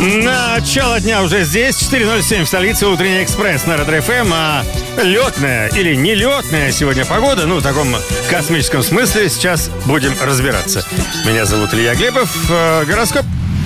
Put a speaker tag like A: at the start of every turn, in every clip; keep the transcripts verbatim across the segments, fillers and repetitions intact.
A: Начало дня уже здесь. четыре ноль семь в столице. Утренний экспресс на Ретро эф эм. А летная или нелетная сегодня погода, ну, в таком космическом смысле, сейчас будем разбираться. Меня зовут Илья Глебов. Гороскоп.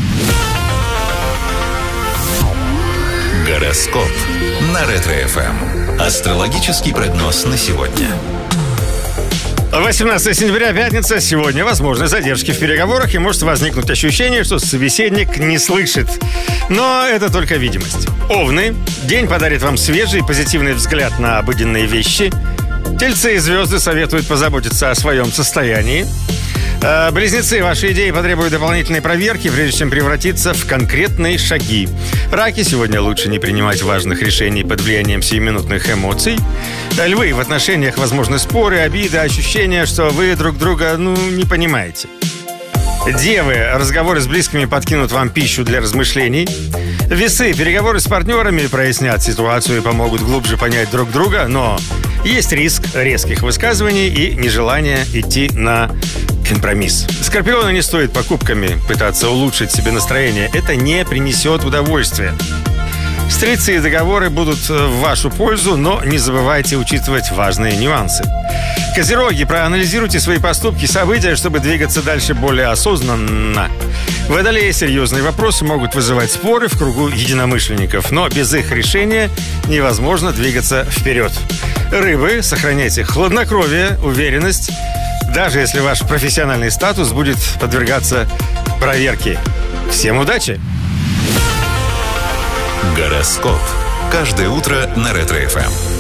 B: Гороскоп на Ретро эф эм. Астрологический прогноз на сегодня.
A: восемнадцатое сентября, пятница. Сегодня возможны задержки в переговорах и может возникнуть ощущение, что собеседник не слышит. Но это только видимость. Овны. День подарит вам свежий позитивный взгляд на обыденные вещи. Тельцы и звезды советуют позаботиться о своем состоянии. Близнецы, ваши идеи потребуют дополнительной проверки, прежде чем превратиться в конкретные шаги. Раки, сегодня лучше не принимать важных решений под влиянием сиюминутных эмоций. Львы, в отношениях возможны споры, обиды, ощущение, что вы друг друга, ну, не понимаете. Девы, разговоры с близкими подкинут вам пищу для размышлений. Весы, переговоры с партнерами прояснят ситуацию и помогут глубже понять друг друга, но есть риск резких высказываний и нежелания идти на компромисс. Скорпионы, не стоит покупками пытаться улучшить себе настроение. Это не принесет удовольствия. Стрельцы, договоры будут в вашу пользу, но не забывайте учитывать важные нюансы. Козероги, проанализируйте свои поступки и события, чтобы двигаться дальше более осознанно. Водолеи, серьезные вопросы могут вызывать споры в кругу единомышленников, но без их решения невозможно двигаться вперед. Рыбы, сохраняйте хладнокровие, уверенность, даже если ваш профессиональный статус будет подвергаться проверке. Всем удачи!
B: Гороскоп. Каждое утро на Ретро эф эм.